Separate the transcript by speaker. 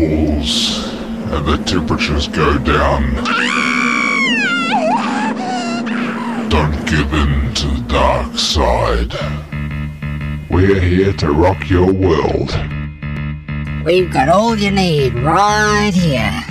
Speaker 1: cools and the temperatures go down, don't give in to the dark side. We're here to rock your world.
Speaker 2: We've got all you need right here.